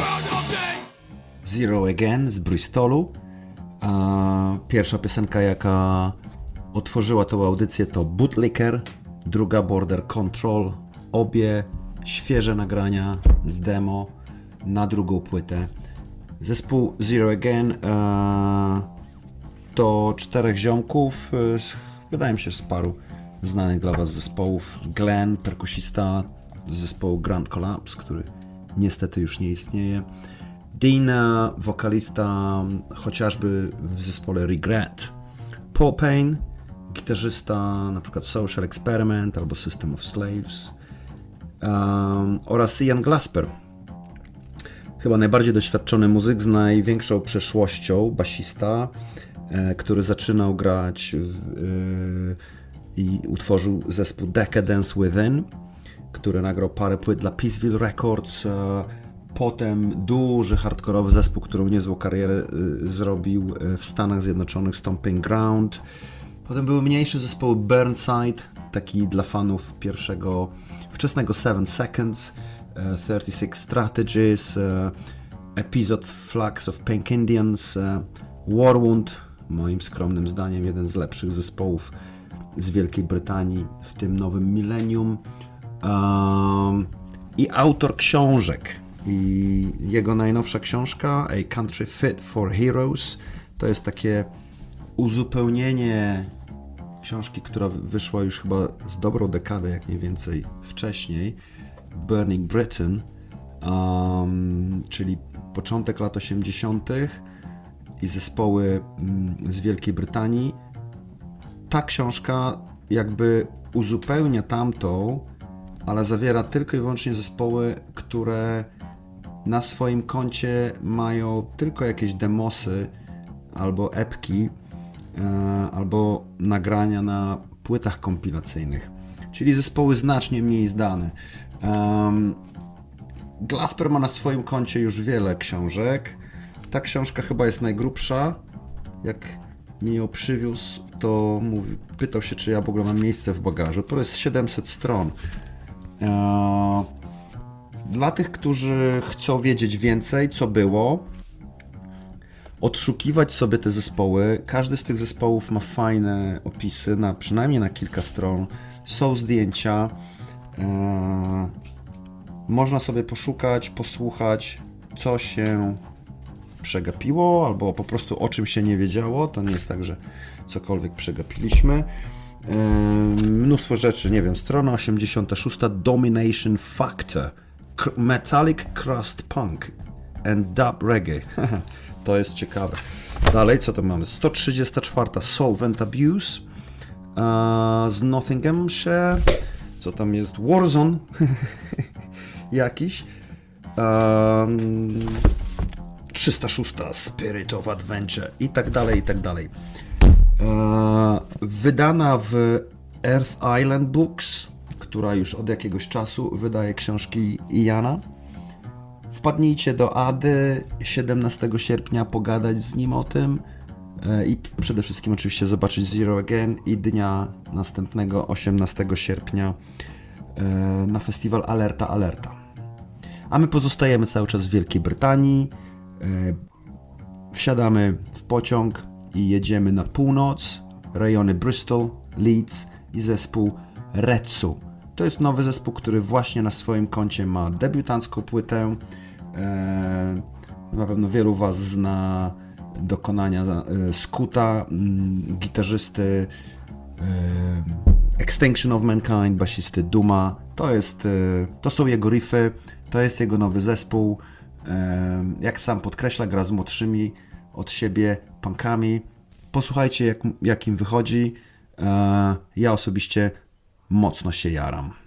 Zero Again z Bristolu. Pierwsza piosenka, jaka otworzyła tą audycję, to Bootlicker, druga Border Control. Obie świeże nagrania z demo na drugą płytę. Zespół Zero Again to 4 ziomków, wydaje mi się, z paru znanych dla Was zespołów. Glenn, perkusista z zespołu Grand Collapse, który niestety już nie istnieje. Dean, wokalista chociażby w zespole Regret. Paul Payne, gitarzysta na przykład Social Experiment albo System of Slaves. Oraz Ian Glasper, chyba najbardziej doświadczony muzyk z największą przeszłością, basista, który zaczynał grać i utworzył zespół Decadence Within, który nagrał parę płyt dla Peaceville Records. Potem duży hardkorowy zespół, który niezłą karierę zrobił w Stanach Zjednoczonych, Stomping Ground. Potem były mniejsze zespoły, Burnside, taki dla fanów pierwszego, wczesnego 7 Seconds, 36 Strategies, Episode Flux of Pink Indians, Warwound, moim skromnym zdaniem jeden z lepszych zespołów z Wielkiej Brytanii w tym nowym milenium, i autor książek. I jego najnowsza książka, A Country Fit for Heroes, to jest takie uzupełnienie książki, która wyszła już chyba z dobrą dekadę, jak nie więcej, wcześniej, Burning Britain, czyli początek lat 80. i zespoły z Wielkiej Brytanii. Ta książka jakby uzupełnia tamtą, ale zawiera tylko i wyłącznie zespoły, które na swoim koncie mają tylko jakieś demosy albo epki, albo nagrania na płytach kompilacyjnych, czyli zespoły znacznie mniej znane. Glasper ma na swoim koncie już wiele książek. Ta książka chyba jest najgrubsza. Jak mi ją przywiózł, to pytał się, czy ja w ogóle mam miejsce w bagażu. To jest 700 stron. Dla tych, którzy chcą wiedzieć więcej, co było, odszukiwać sobie te zespoły. Każdy z tych zespołów ma fajne opisy, przynajmniej na kilka stron. Są zdjęcia. Można sobie poszukać, posłuchać, co się przegapiło, albo po prostu o czym się nie wiedziało. To nie jest tak, że cokolwiek przegapiliśmy. Mnóstwo rzeczy, nie wiem, strona 86, Domination Factor, Metallic Crust Punk and Dub Reggae. To jest ciekawe. Dalej, co to mamy? 134, Solvent Abuse z Nottinghamshire. Co tam jest? Warzone jakiś. 306, Spirit of Adventure i tak dalej, i tak dalej. Wydana w Earth Island Books, która już od jakiegoś czasu wydaje książki Iana. Wpadnijcie do Ady 17 sierpnia, pogadać z nim o tym i przede wszystkim oczywiście zobaczyć Zero Again i dnia następnego 18 sierpnia na festiwal Alerta Alerta. A my pozostajemy cały czas w Wielkiej Brytanii, wsiadamy w pociąg i jedziemy na północ, rejony Bristol, Leeds i zespół Retsu. To jest nowy zespół, który właśnie na swoim koncie ma debiutancką płytę. Na pewno wielu Was zna dokonania Scoota, gitarzysty Extinction of Mankind, basisty Duma. To są jego riffy, to jest jego nowy zespół. Jak sam podkreśla, gra z młodszymi od siebie punkami. Posłuchajcie, jak im wychodzi. Ja osobiście mocno się jaram.